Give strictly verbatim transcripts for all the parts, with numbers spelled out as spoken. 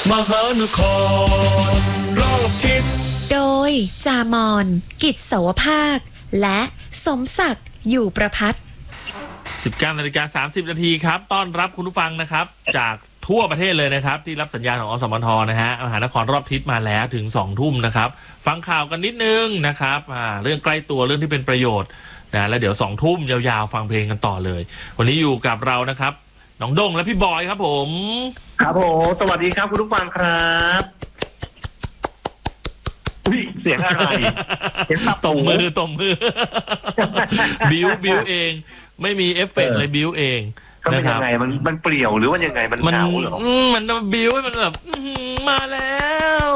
มหานครรอบทิศโดยจามอนกิจเสาวภาคและสมศักดิ์อยู่ประภัตรสิบเก้านาฬิกาสามสิบนาทีครับต้อนรับคุณผู้ฟังนะครับจากทั่วประเทศเลยนะครับที่รับสัญญาณของอสมทนะฮะมหานครรอบทิศมาแล้วถึงสองทุ่มนะครับฟังข่าวกันนิดนึงนะครับอ่าเรื่องใกล้ตัวเรื่องที่เป็นประโยชน์นะแล้วเดี๋ยวสองทุ่มยาวๆฟังเพลงกันต่อเลยวันนี้อยู่กับเรานะครับน้องด้งและพี่บอยครับผมครับผมสวัสดีครับคุณผู้ฟังครับเสียงอะไรเสียงตบมือตบมือบิ้วบิ้วเองไม่มีเอฟเฟกต์เลยบิ้วเองก็เป็นยังไงมันมันเปลี่ยวหรือว่ายังไงมันหนาวเหรอมันบิ้วให้มันแบบมาแล้ว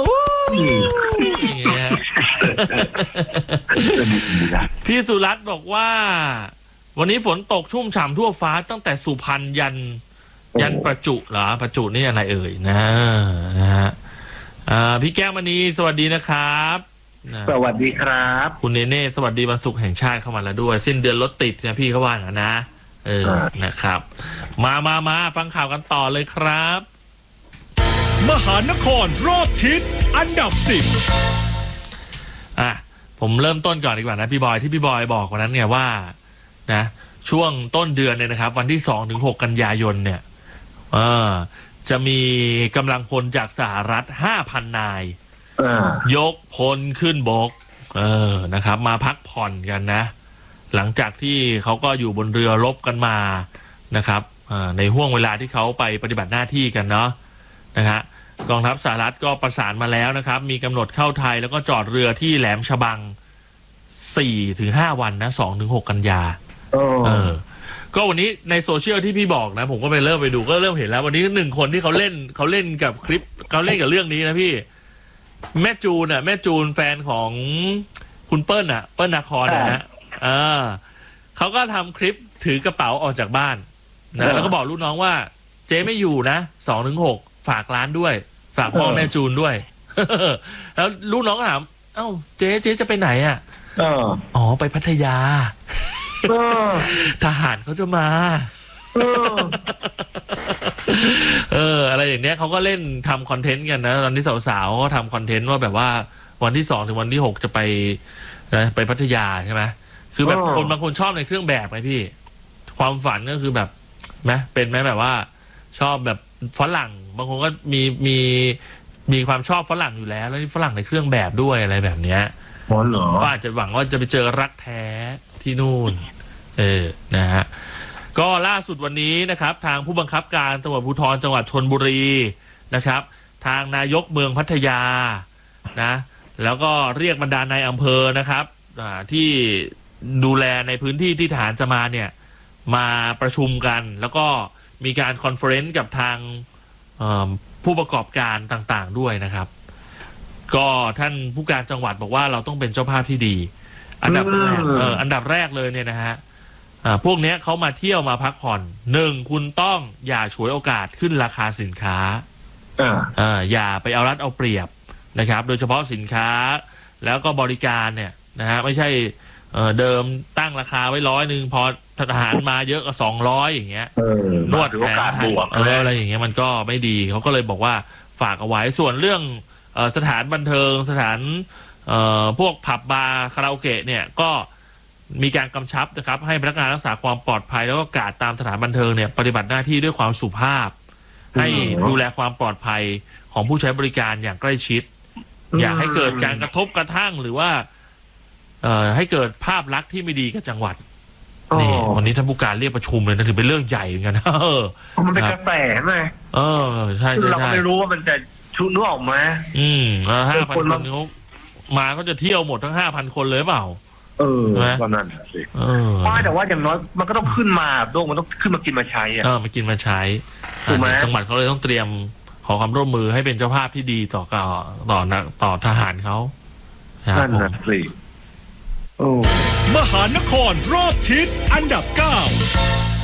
พี่สุรัตน์บอกว่าวันนี้ฝนตกชุ่มฉ่ำทั่วฟ้าตั้งแต่สุพรรณยันยันประจุเหรอประจุนี่อะไรเอ่ยนะนะฮะพี่แก้วมณีสวัสดีนะครับสวัสดีครับคุณเนเน่สวัสดีวันศุกร์แห่งชาติเข้ามาแล้วด้วยสิ้นเดือนรถติดนะพี่เขาว่าอย่างนั้นนะเออนะครับมามามาฟังข่าวกันต่อเลยครับมหานครรอบทิศอันดับสิบอ่ะผมเริ่มต้นก่อนดีกว่านะพี่บอยที่พี่บอยบอกวันนั้นไงว่านะช่วงต้นเดือนเนี่ยนะครับวันที่สองถึงหกกันยายนเนี่ยเออจะมีกำลังพลจากสหรัฐ ห้าพัน นายยกพลขึ้นบกเออนะครับมาพักผ่อนกันนะหลังจากที่เขาก็อยู่บนเรือรบกันมานะครับในห่วงเวลาที่เขาไปปฏิบัติหน้าที่กันเนาะนะฮะกองทัพสหรัฐก็ประสานมาแล้วนะครับมีกำหนดเข้าไทยแล้วก็จอดเรือที่แหลมฉบัง สี่ถึงห้า วันนะ สองถึงหก กันยาเออก็วันนี้ในโซเชียลที่พี่บอกนะผมก็ไปเริ่มไปดูก็เริ่มเห็นแล้ววันนี้หนึ่งคนที่เขาเล่นเขาเล่นกับคลิปเขาเล่นกับเรื่องนี้นะพี่แม่จูนอ่ะแม่จูนแฟนของคุณเปิ้ลอ่ะเปิ้ลนาครนะฮะเออเขาก็ทำคลิปถือกระเป๋าออกจากบ้านนะแล้วก็บอกลูกน้องว่าเจ๊ไม่อยู่นะ สองถึงหก ฝากร้านด้วยฝากพ่อแม่จูนด้วย แล้วลูกน้องก็ถามเอ้าเจ๊เจ๊จะไปไหนอ่ะอ๋อไปพัทยาทหารเขาจะมาเอออะไรอย่างเนี้ยเขาก็เล่นทำคอนเทนต์กันนะตอนที่สาวๆก็ทำคอนเทนต์ว่าแบบว่าวันที่สองถึงวันที่หกจะไปนะไปพัทยาใช่ไหมคือแบบคนบางคนชอบในเครื่องแบบไงพี่ความฝันก็คือแบบไหมเป็นไหมแบบว่าชอบแบบฝรั่งบางคนก็มีมีมีความชอบฝรั่งอยู่แล้วแล้วฝรั่งในเครื่องแบบด้วยอะไรแบบเนี้ยก็อาจจะหวังว่าจะไปเจอรักแท้ที่นู่นเออนะฮะก็ล่าสุดวันนี้นะครับทางผู้บังคับการตำรวจภูธรจังหวัดชลบุรีนะครับทางนายกเมืองพัทยานะแล้วก็เรียกบรรดานายอำเภอนะครับที่ดูแลในพื้นที่ที่ทหารจะมาเนี่ยมาประชุมกันแล้วก็มีการคอนเฟอเรนซ์กับทางผู้ประกอบการต่างๆด้วยนะครับก็ท่านผู้การจังหวัดบอกว่าเราต้องเป็นเจ้าภาพที่ดีอันดับแรกเอออันดับแรกเลยเนี่ยนะฮะอ่าพวกเนี้ยเขามาเที่ยวมาพักผ่อนหนึ่งคุณต้องอย่าฉวยโอกาสขึ้นราคาสินค้าอ่าอย่าไปเอารัดเอาเปรียบนะครับโดยเฉพาะสินค้าแล้วก็บริการเนี่ยนะฮะไม่ใช่เอ่อเดิมตั้งราคาไว้ร้อยหนึ่งพอทหารมาเยอะก็สองร้อยอย่างเงี้ยนวดแผนเอออะไรอย่างเงี้ยมันก็ไม่ดีเขาก็เลยบอกว่าฝากเอาไว้ส่วนเรื่องเอ่อสถานบันเทิงสถานเอ่อพวกผับบาร์คาราโอเกะเนี่ยก็มีการกำชับนะครับให้พนักงานรักษาความปลอดภัยแล้วก็การตามสถานบันเทิงเนี่ยปฏิบัติหน้าที่ด้วยความสุภาพให้ดูแลความปลอดภัยของผู้ใช้บริการอย่างใกล้ชิดอย่าให้เกิดการกระทบกระทั่งหรือว่าเอ่อให้เกิดภาพลักษณ์ที่ไม่ดีกับจังหวัดนี่วันนี้ท่านผู้การเรียกประชุมเลยนะถือเป็นเรื่องใหญ่เหมือนกันเออมันเป็นกระแสไหมเออใช่ใช่เราไม่รู้ว่ามันจะชุนออกมาอืมห้าพันคนเขามาก็จะเที่ยวหมดทั้งห้าพันคนเลยเปล่าเออตอนนั้นสิว่าแต่ว่าอย่างน้อยมันก็ต้องขึ้นมาโดงมันต้องขึ้นมากินมาใช้อ่ะเออมากินมาใช้จังหวัดเขาเลยต้องเตรียมขอความร่วมมือให้เป็นเจ้าภาพที่ดีต่อต่อต่อต่อทหารเขานั่นน่ะสิมหานครรอบทิศอันดับเก้า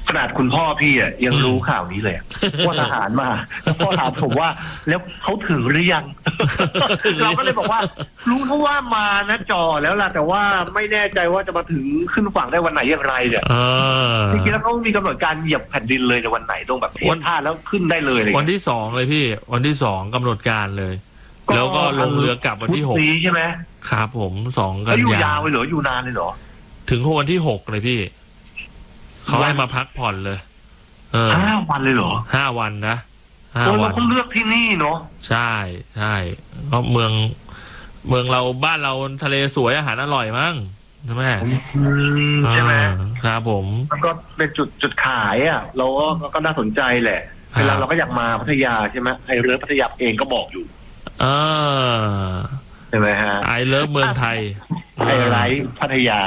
ขนาดคุณพ่อพี่อ่ะยังรู้ข่าวนี้เลยว่าทหารมาแล้วพ่อถามผมว่าแล้วเขาถึงหรือยัง เราก็เลยบอกว่ารู้เท่าว่ามานะจอแล้วล่ะแต่ว่าไม่แน่ใจว่าจะมาถึงขึ้นฝั่งได้วันไหนอย่างไรเนี่ยจริงๆแล้วเขามีกำหนดการเหยียบแผ่นดินเลยในวันไหนตรงแบบเทียบท่าแล้วขึ้นได้เลยเลยวันที่สองเลยพี่วันที่สองกำหนดการเลยแล้วก็ลงเรือกลับวันที่หกใช่ไหมครับผมสองกันยาอยู่ยาวเลยเหรออยู่นานเลยเหรอถึงวันที่หกเลยพี่เขาให้มาพักผ่อนเลยเออห้าวันเลยเหรอห้าวันนะห้าวันเขาเลือกที่นี่เนาะใช่ใช่เพราะเมืองเมืองเราบ้านเราทะเลสวยอาหารอร่อยมั้งใช่ไหมใช่ไหมครับผมมันก็เป็นจุดจุดขายอ่ะเราก็ก็น่าสนใจแหละเวลาเราก็อยากมาพัทยาใช่ไหมไอเรือพัทยาเองก็บอกอยู่เออใช่ไหมฮะไอเลิฟเมืองไทยไอไรพัทยา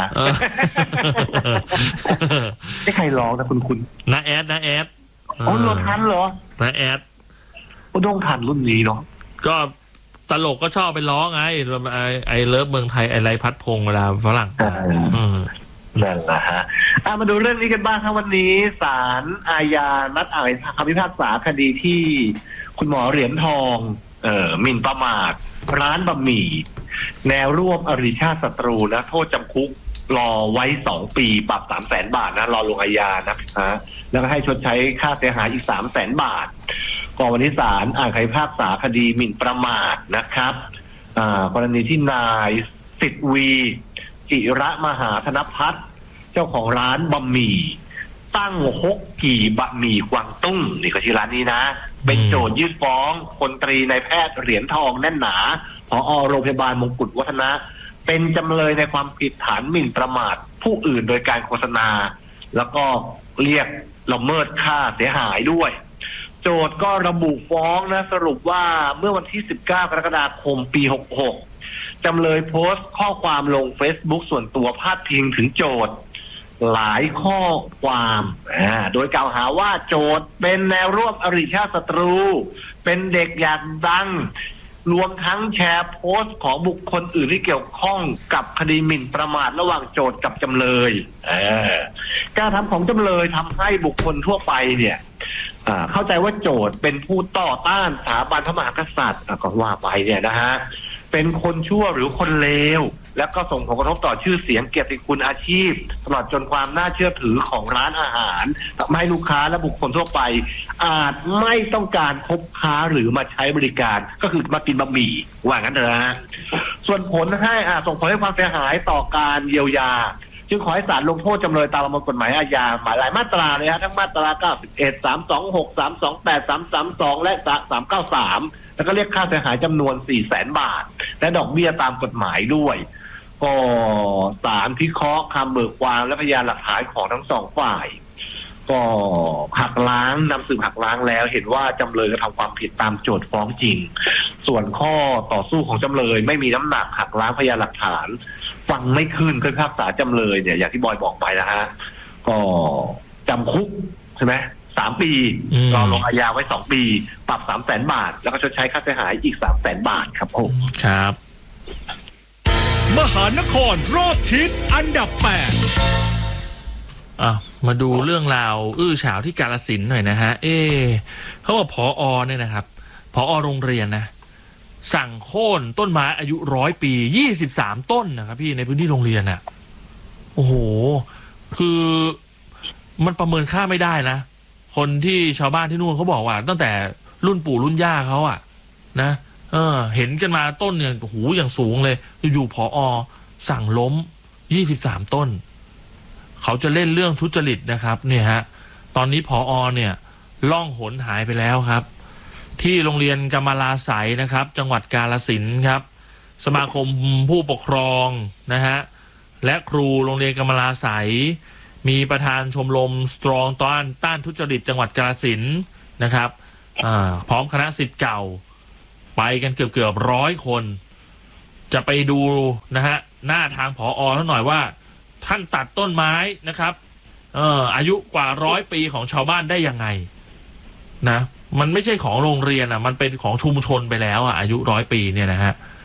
ไม่ใครร้องนะคุณคุณน้าแอดน้าแอดอ๋อโดนทันเหรอน้าแอดก็ต้องทันรุ่นนี้เนาะก็ตลกก็ชอบไปร้องไงไอไอเลิฟเมืองไทยไอไรพัดพงเวลาฝรั่งนั่นแหละฮะมาดูเรื่องนี้กันบ้างครับวันนี้ศาลอาญานัดอ่านคำพิพากษาคดีที่คุณหมอเหรียญทองเอ่อหมิ่นประมาทร้านบะหมี่แนวร่วมอริชาติศัตรูนะโทษจำคุกรอไว้สองปีปรับสามแสนบาทนะรอลงอาญานะฮะแล้วก็ให้ชดใช้ค่าเสียหายอีกสามแสนบาทก่อนวันนี้ศาลอ่านคำพิพากษาคดีหมิ่นประมาทนะครับกรณีที่นายสิทธวีจิระมหาธนพัฒน์เจ้าของร้านบะหมี่ตั้งฮกกี่บะหมี่กวางตุ้งนี่ก็ชื่อร้านนี้นะเป็นโจทยื่นฟ้องพลตรีนายแพทย์เหรียญทองแน่นหนาผอ.โรงพยาบาลมงกุฎวัฒนะเป็นจำเลยในความผิดฐานหมิ่นประมาทผู้อื่นโดยการโฆษณาแล้วก็เรียกละเมิดค่าเสียหายด้วยโจทก์ก็ระบุฟ้องนะสรุปว่าเมื่อวันที่สิบเก้ากรกฎาคมปีหกหกจำเลยโพสต์ข้อความลง Facebook ส่วนตัวพาดพิงถึงโจทก์หลายข้อความโดยกล่าวหาว่าโจทก์เป็นแนวร่วมอริชาติศัตรูเป็นเด็กอยากดังรวมทั้งแชร์โพสต์ของบุคคลอื่นที่เกี่ยวข้องกับคดีหมิ่นประมาทระหว่างโจทก์กับจำเลยการทำของจำเลยทำให้บุคคลทั่วไปเนี่ยเข้าใจว่าโจทก์เป็นผู้ต่อต้านสถาบันพระมหากษัตริย์ก็ว่าไปเนี่ยนะฮะเป็นคนชั่วหรือคนเลวแล้วก็ส่งผลกระทบต่อชื่อเสียงเกียรติคุณอาชีพตลอดจนความน่าเชื่อถือของร้านอาหารทำให้ลูกค้าและบุคคลทั่วไปอาจไม่ต้องการคบค้าหรือมาใช้บริการก็คือมากินบะหมี่ว่างั้นนะฮะส่วนผลให้อ่าส่งผลให้ความเสียหายต่อการเยียวยาจึงขอให้ศาลลงโทษจำเลยตามประมวลกฎหมายอาญาหมายหลายมาตราเลยฮะทั้งมาตราเก้าสิบเอ็ด สามสองหก สามสองแปด สามสามสองและสามเก้าสามแล้วก็เรียกค่าเสียหายจำนวน สี่แสนบาทและดอกเบี้ยตามกฎหมายด้วยก็ศาลพิเคราะห์คำเบิกความและพยานหลักฐานของทั้งสองฝ่ายก็หักล้างนำสืบหักล้างแล้วเห็นว่าจำเลยกระทำความผิดตามโจทก์ฟ้องจริงส่วนข้อต่อสู้ของจำเลยไม่มีน้ำหนักหักล้างพยานหลักฐานฟังไม่ขึ้นคือพิพากษาจำเลยเนี่ยอย่างที่บอยบอกไปนะฮะก็จำคุกใช่ไหมสามปีรอลงอาญาไว้สองปีปรับสามแสนบาทแล้วก็ชดใช้ค่าเสียหายอีกสามแสนบาทครับผมครับมหานครรอบทิศอันดับแปดอ่ะมาดูเรื่องราวอื้อฉาวที่กาฬสินธุ์หน่อยนะฮะเอเขาบอกผอ.เนี่ยนะครับผอ.โรงเรียนนะสั่งโค่นต้นไม้อายุร้อยปียี่สิบสามต้นนะครับพี่ในพื้นที่โรงเรียนน่ะโอ้โหคือมันประเมินค่าไม่ได้นะคนที่ชาวบ้านที่นู่นเขาบอกว่าตั้งแต่รุ่นปู่รุ่นย่าเขาอ่ะนะเออเห็นกันมาต้นเนี่ยโอ้โหอย่างสูงเลยอยู่ๆผอ.สั่งล้มยี่สิบสามต้นเขาจะเล่นเรื่องทุจริตนะครับเนี่ยฮะตอนนี้ผอ.เนี่ยล่องหนหายไปแล้วครับที่โรงเรียนกำมะลาไสยนะครับจังหวัดกาฬสินธุ์ครับสมาคมผู้ปกครองนะฮะและครูโรงเรียนกำมะลาไสยมีประธานชมรมสตรองต้านต้านทุจริตจังหวัดกาฬสินธุ์นะครับพร้อมคณะศิษย์เก่าไปกันเกือบเกือบร้อยคนจะไปดูนะฮะหน้าทางผอ.ท่านหน่อยว่าท่านตัดต้นไม้นะครับเอ่ออายุกว่าร้อยปีของชาวบ้านได้ยังไงนะมันไม่ใช่ของโรงเรียนอ่ะมันเป็นของชุมชนไปแล้วอ่ะอายุร้อยปีเนี่ยนะฮะ